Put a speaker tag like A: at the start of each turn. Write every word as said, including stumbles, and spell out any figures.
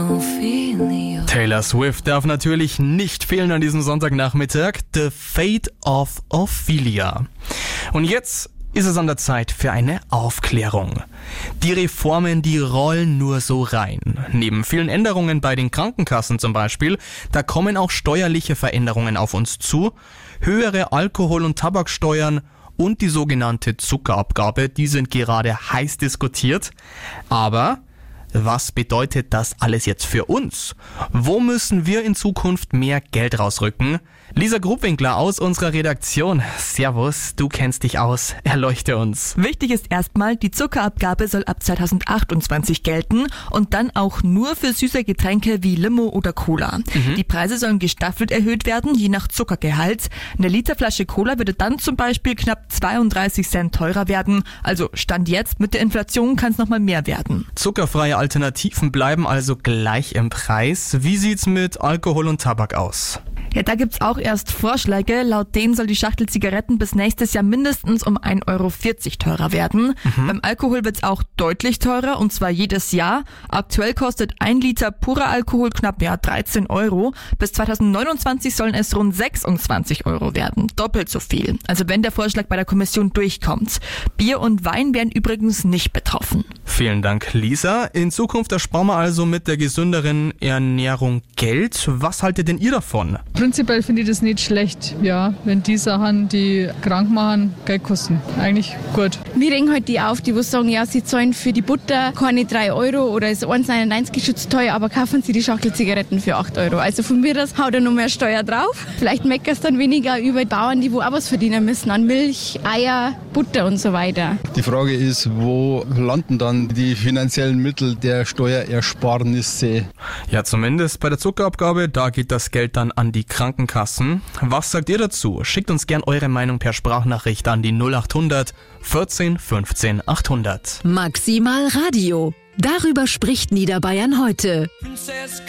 A: Ophelia.
B: Taylor Swift darf natürlich nicht fehlen an diesem Sonntagnachmittag. The Fate of Ophelia. Und jetzt ist es an der Zeit für eine Aufklärung. Die Reformen, die rollen nur so rein. Neben vielen Änderungen bei den Krankenkassen zum Beispiel, da kommen auch steuerliche Veränderungen auf uns zu. Höhere Alkohol- und Tabaksteuern und die sogenannte Zuckerabgabe, die sind gerade heiß diskutiert. Aber was bedeutet das alles jetzt für uns? Wo müssen wir in Zukunft mehr Geld rausrücken? Lisa Grubwinkler aus unserer Redaktion. Servus, du kennst dich aus. Erleuchte uns.
C: Wichtig ist erstmal, die Zuckerabgabe soll ab zweitausendachtundzwanzig gelten und dann auch nur für süße Getränke wie Limo oder Cola. Mhm. Die Preise sollen gestaffelt erhöht werden, je nach Zuckergehalt. Eine Literflasche Cola würde dann zum Beispiel knapp zweiunddreißig Cent teurer werden. Also Stand jetzt, mit der Inflation kann es nochmal mehr werden.
B: Zuckerfreie Alternativen bleiben also gleich im Preis. Wie sieht's mit Alkohol und Tabak aus?
C: Ja, da gibt's auch erst Vorschläge. Laut denen soll die Schachtel Zigaretten bis nächstes Jahr mindestens um ein Euro vierzig teurer werden. Mhm. Beim Alkohol wird's auch deutlich teurer, und zwar jedes Jahr. Aktuell kostet ein Liter purer Alkohol knapp ja dreizehn Euro. Bis zweitausendneunundzwanzig sollen es rund sechsundzwanzig Euro werden. Doppelt so viel. Also wenn der Vorschlag bei der Kommission durchkommt. Bier und Wein werden übrigens nicht betroffen.
B: Vielen Dank, Lisa. In Zukunft ersparen wir also mit der gesünderen Ernährung Geld. Was haltet denn ihr davon?
D: Prinzipiell finde ich das nicht schlecht, ja, wenn die Sachen, die krank machen, Geld kosten. Eigentlich gut.
E: Wir regen halt die auf, die wo sagen, ja, sie zahlen für die Butter keine drei Euro oder ist eins neunundneunzig geschützt teuer, aber kaufen sie die Schachtel Zigaretten für acht Euro. Also von mir aus haut er noch mehr Steuer drauf. Vielleicht meckert es dann weniger über Bauern, die wo auch was verdienen müssen an Milch, Eier, Butter und so weiter.
F: Die Frage ist, wo landen dann die finanziellen Mittel der Steuerersparnisse?
B: Ja, zumindest bei der Zuckerabgabe, da geht das Geld dann an die Krankenkassen. Was sagt ihr dazu? Schickt uns gern eure Meinung per Sprachnachricht an die null achthundert vierzehn fünfzehn achthundert.
A: Maximal Radio. Darüber spricht Niederbayern heute.
G: Princess